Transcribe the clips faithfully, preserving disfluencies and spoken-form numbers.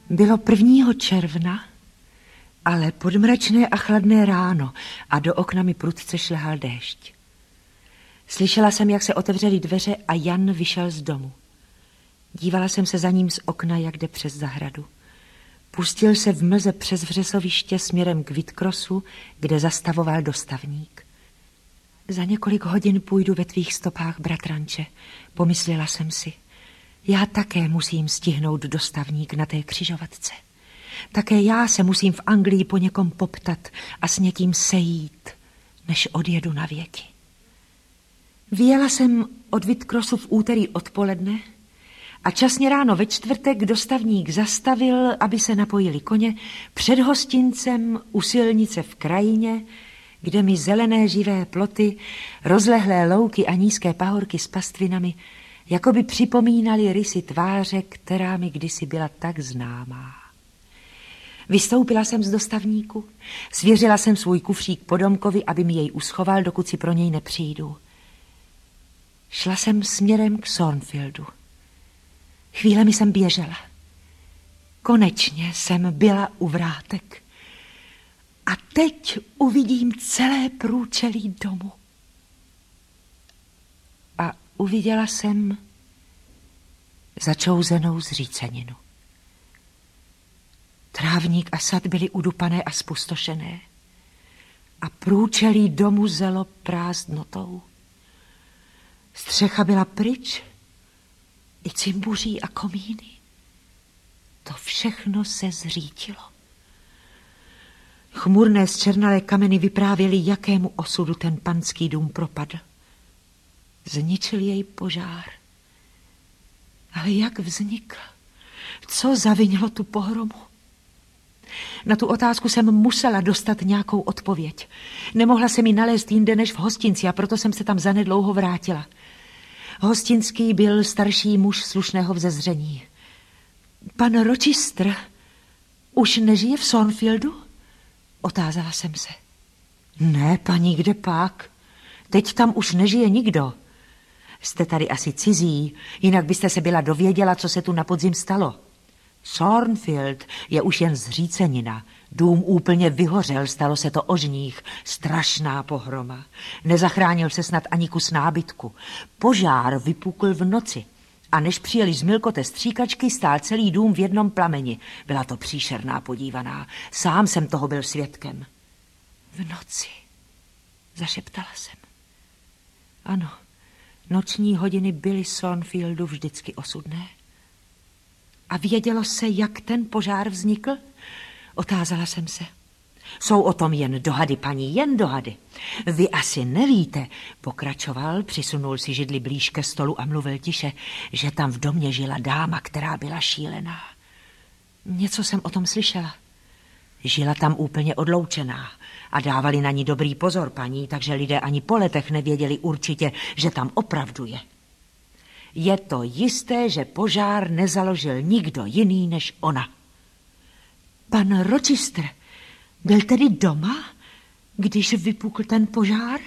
Bylo prvního června, ale podmračné a chladné ráno a do okna mi prudce šlehal déšť. Slyšela jsem, jak se otevřely dveře a Jan vyšel z domu. Dívala jsem se za ním z okna, jak jde přes zahradu. Pustil se v mlze přes vřesoviště směrem k Vítkrosu, kde zastavoval dostavník. Za několik hodin půjdu ve tvých stopách, bratranče, pomyslela jsem si. Já také musím stihnout dostavník na té křižovatce. Také já se musím v Anglii po někom poptat a s někým sejít, než odjedu na věky. Vyjela jsem od Vítkrosu v úterý odpoledne a časně ráno ve čtvrtek dostavník zastavil, aby se napojili koně, před hostincem u silnice v krajině, kde mi zelené živé ploty, rozlehlé louky a nízké pahorky s pastvinami jako by připomínaly rysy tváře, která mi kdysi byla tak známá. Vystoupila jsem z dostavníku, svěřila jsem svůj kufřík podomkovi, aby mi jej uschoval, dokud si pro něj nepřijdu. Šla jsem směrem k Thornfieldu. Chvílemi jsem běžela. Konečně jsem byla u vrátek. A teď uvidím celé průčelí domu. A uviděla jsem začouzenou zříceninu. Trávník a sad byly udupané a spustošené. A průčelí domu zelo prázdnotou. Střecha byla pryč, i cimbuří a komíny. To všechno se zřítilo. Chmurné zčernalé kameny vyprávěly, jakému osudu ten panský dům propadl. Zničil jej požár. Ale jak vznikl? Co zavinilo tu pohromu? Na tu otázku jsem musela dostat nějakou odpověď. Nemohla se mi nalézt jinde než v hostinci a proto jsem se tam zanedlouho vrátila. Hostinský byl starší muž slušného vzezření. Pan Rochester už nežije v Thornfieldu? Otázala jsem se. Ne, paní, kde pak? Teď tam už nežije nikdo. Jste tady asi cizí, jinak byste se byla dověděla, co se tu na podzim stalo. Thornfield je už jen zřícenina. Dům úplně vyhořel, stalo se to o žních. Strašná pohroma. Nezachránil se snad ani kus nábytku. Požár vypukl v noci. A než přijeli z Milkote stříkačky, stál celý dům v jednom plameni. Byla to příšerná podívaná. Sám jsem toho byl svědkem. V noci, zašeptala jsem. Ano, noční hodiny byly Thornfieldu vždycky osudné. A vědělo se, jak ten požár vznikl? Otázala jsem se. Jsou o tom jen dohady, paní, jen dohady. Vy asi nevíte, pokračoval, přisunul si židli blíž ke stolu a mluvil tiše, že tam v domě žila dáma, která byla šílená. Něco jsem o tom slyšela. Žila tam úplně odloučená a dávali na ní dobrý pozor, paní, takže lidé ani po letech nevěděli určitě, že tam opravdu je. Je to jisté, že požár nezaložil nikdo jiný než ona. Pan Rochester byl tedy doma, když vypukl ten požár?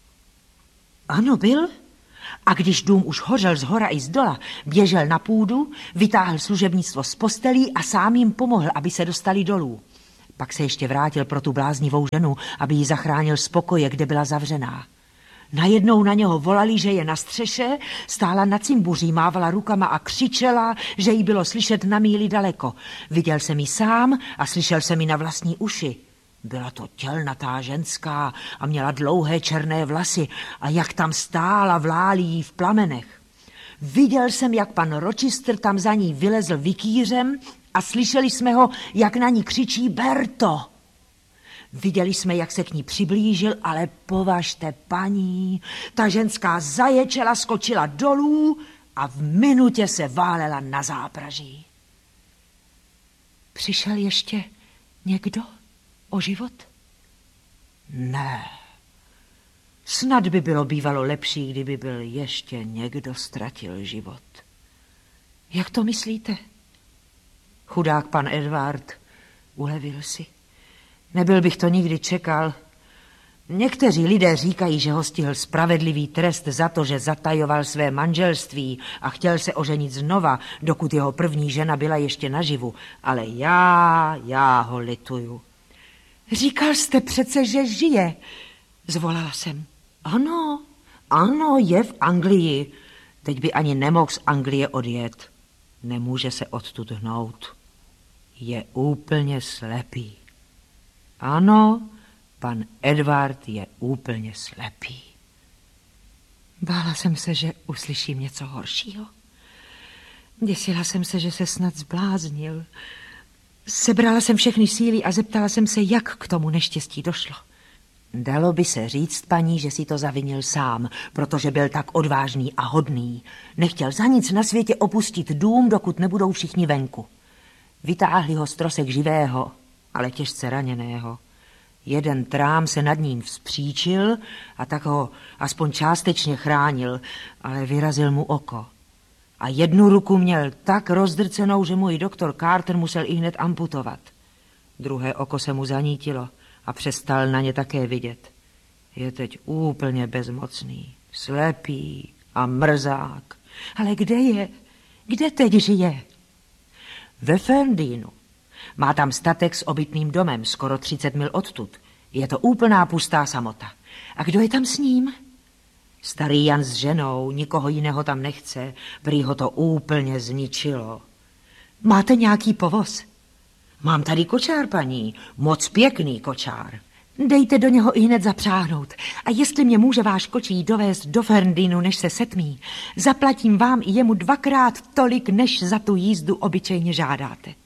Ano, byl. A když dům už hořel zhora i zdola, běžel na půdu, vytáhl služebnictvo z postelí a sám jim pomohl, aby se dostali dolů. Pak se ještě vrátil pro tu bláznivou ženu, aby ji zachránil z pokoje, kde byla zavřená. Najednou na něho volali, že je na střeše, stála na cimbuří, mávala rukama a křičela, že jí bylo slyšet na míli daleko. Viděl jsem ji sám a slyšel jsem ji na vlastní uši. Byla to tělnatá ženská a měla dlouhé černé vlasy a jak tam stála, vláli jí v plamenech. Viděl jsem, jak pan Rochester tam za ní vylezl vikýřem a slyšeli jsme ho, jak na ní křičí Berto. Viděli jsme, jak se k ní přiblížil, ale považte, paní, ta ženská zaječela, skočila dolů a v minutě se válela na zápraží. Přišel ještě někdo o život? Ne. Snad by bylo bývalo lepší, kdyby byl ještě někdo ztratil život. Jak to myslíte? Chudák pan Edward ulevil si. Nebyl bych to nikdy čekal. Někteří lidé říkají, že ho stihl spravedlivý trest za to, že zatajoval své manželství a chtěl se oženit znova, dokud jeho první žena byla ještě naživu. Ale já, já ho lituju. Říkal jste přece, že žije, zvolala jsem. Ano, ano, je v Anglii. Teď by ani nemohl z Anglie odjet. Nemůže se odtud hnout. Je úplně slepý. Ano, pan Edward je úplně slepý. Bála jsem se, že uslyším něco horšího. Děsila jsem se, že se snad zbláznil. Sebrala jsem všechny síly a zeptala jsem se, jak k tomu neštěstí došlo. Dalo by se říct, paní, že si to zavinil sám, protože byl tak odvážný a hodný. Nechtěl za nic na světě opustit dům, dokud nebudou všichni venku. Vytáhli ho z trosek živého, ale těžce raněného. Jeden trám se nad ním vzpříčil a tak ho aspoň částečně chránil, ale vyrazil mu oko. A jednu ruku měl tak rozdrcenou, že můj doktor Carter musel ihned amputovat. Druhé oko se mu zanítilo a přestal na ně také vidět. Je teď úplně bezmocný, slepý a mrzák. Ale kde je? Kde teď žije? Ve Ferndinu. Má tam statek s obytným domem, skoro třicet mil odtud. Je to úplná pustá samota. A kdo je tam s ním? Starý Jan s ženou, nikoho jiného tam nechce, prý ho to úplně zničilo. Máte nějaký povoz? Mám tady kočár, paní, moc pěkný kočár. Dejte do něho i hned zapřáhnout. A jestli mě může váš kočí dovést do Ferndinu, než se setmí, zaplatím vám i jemu dvakrát tolik, než za tu jízdu obyčejně žádáte.